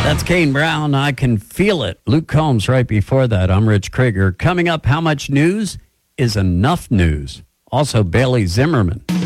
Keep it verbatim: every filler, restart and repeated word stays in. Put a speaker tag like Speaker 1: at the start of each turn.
Speaker 1: That's Kane Brown. I Can Feel It. Luke Combs right before that. I'm Rich Krieger. Coming up, how much news is enough news? Also, Bailey Zimmerman.